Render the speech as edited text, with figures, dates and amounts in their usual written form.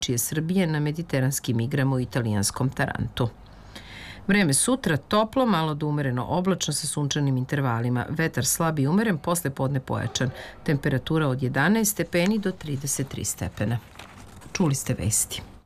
čije Srbije na mediteranskim igrama u italijanskom Tarantu. Vreme sutra toplo, malo do umereno oblačno sa sunčanim intervalima. Vetar slab i umeren, posle podne pojačan. Temperatura od 11 stepeni do 33 stepena. Čuli ste vesti.